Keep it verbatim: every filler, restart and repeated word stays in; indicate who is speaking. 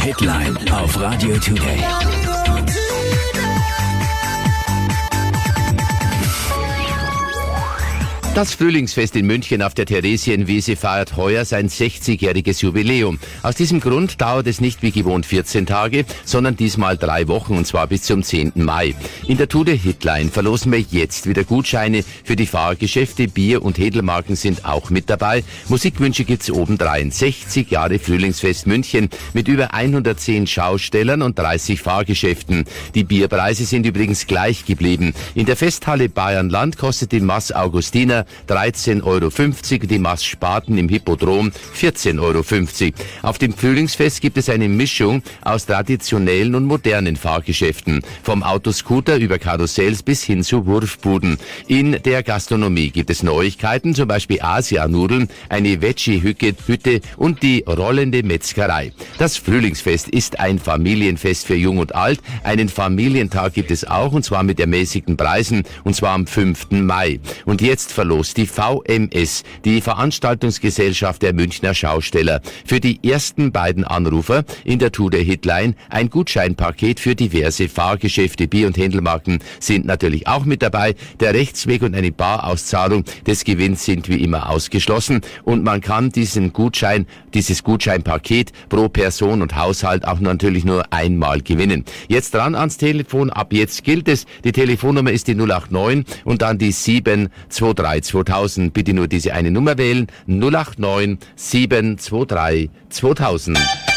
Speaker 1: Hitline auf Radio Today.
Speaker 2: Das Frühlingsfest in München auf der Theresienwiese feiert heuer sein sechzigjähriges Jubiläum. Aus diesem Grund dauert es nicht wie gewohnt vierzehn Tage, sondern diesmal drei Wochen, und zwar bis zum zehnten Mai. In der Today Hitline verlosen wir jetzt wieder Gutscheine für die Fahrgeschäfte. Bier- und Hedelmarken sind auch mit dabei. Musikwünsche gibt's obendrein. sechzig Jahre Frühlingsfest München mit über hundertzehn Schaustellern und dreißig Fahrgeschäften. Die Bierpreise sind übrigens gleich geblieben. In der Festhalle Bayernland kostet die Maß Augustiner dreizehn Euro fünfzig, die Maß Spaten im Hippodrom vierzehn Euro fünfzig. Auf dem Frühlingsfest gibt es eine Mischung aus traditionellen und modernen Fahrgeschäften. Vom Autoscooter über Karussells bis hin zu Wurfbuden. In der Gastronomie gibt es Neuigkeiten, zum Beispiel Asianudeln, eine Veggie-Hütte und die rollende Metzgerei. Das Frühlingsfest ist ein Familienfest für Jung und Alt. Einen Familientag gibt es auch, und zwar mit ermäßigten Preisen, und zwar am fünften Mai. Und jetzt verlost die V M S, die Veranstaltungsgesellschaft der Münchner Schausteller, für die ersten beiden Anrufer in der Today Hitline ein Gutscheinpaket für diverse Fahrgeschäfte. Bier- und Händelmarken sind natürlich auch mit dabei. Der Rechtsweg und eine Barauszahlung des Gewinns sind wie immer ausgeschlossen, und man kann diesen Gutschein, dieses Gutscheinpaket pro Person und Haushalt auch natürlich nur einmal gewinnen. Jetzt dran ans Telefon, ab jetzt gilt es. Die Telefonnummer ist die null acht neun und dann die sieben zwei drei zweitausend. Bitte nur diese eine Nummer wählen. null acht neun sieben zwei drei zweitausend.